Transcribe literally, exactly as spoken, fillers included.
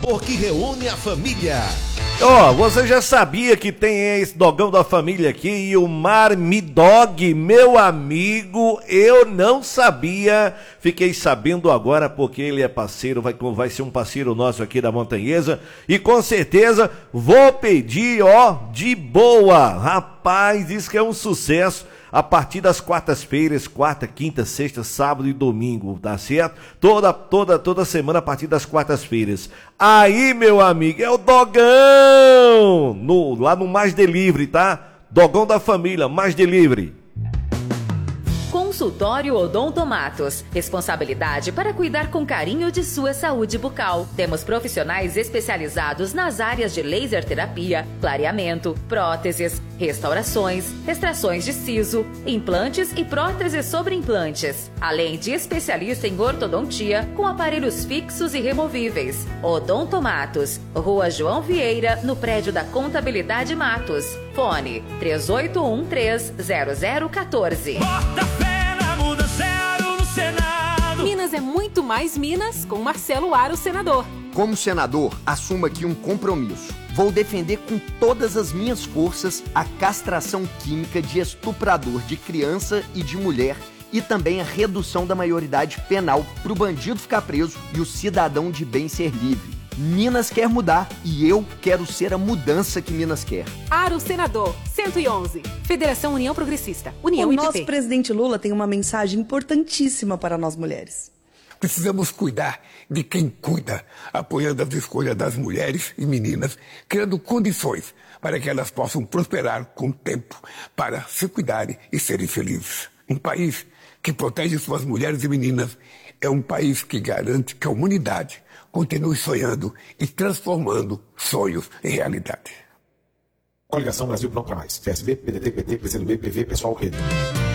sabor que reúne a família. Ó, oh, você já sabia que tem esse dogão da família aqui e o Marmidog, meu amigo, eu não sabia, fiquei sabendo agora porque ele é parceiro, vai, vai ser um parceiro nosso aqui da Montanhesa e com certeza vou pedir, ó, de boa, rapaz, isso que é um sucesso. A partir das quartas-feiras, quarta, quinta, sexta, sábado e domingo, tá certo? Toda, toda, toda semana a partir das quartas-feiras. Aí, meu amigo, é o Dogão! No, lá no Mais Delivery, tá? Dogão da família, Mais Delivery. Consultório Odontomatos. Responsabilidade para cuidar com carinho de sua saúde bucal. Temos profissionais especializados nas áreas de laser terapia, clareamento, próteses, restaurações, extrações de siso, implantes e próteses sobre implantes. Além de especialista em ortodontia com aparelhos fixos e removíveis. Odontomatos. Rua João Vieira, no prédio da Contabilidade Matos. Fone três oito um três zero zero um quatro. Minas é muito mais Minas com Marcelo Aro, senador. Como senador, assumo aqui um compromisso. Vou defender com todas as minhas forças a castração química de estuprador de criança e de mulher e também a redução da maioridade penal para o bandido ficar preso e o cidadão de bem ser livre. Minas quer mudar e eu quero ser a mudança que Minas quer. Aro, senador, cento e onze. Federação União Progressista. União O I P P. nosso presidente Lula tem uma mensagem importantíssima para nós mulheres. Precisamos cuidar de quem cuida, apoiando as escolhas das mulheres e meninas, criando condições para que elas possam prosperar com o tempo, para se cuidarem e serem felizes. Um país que protege suas mulheres e meninas é um país que garante que a humanidade continue sonhando e transformando sonhos em realidade. Coligação Brasil Pronto para Mais. P S B, P D T, P T, P C do B, P V, Pessoal, Rede.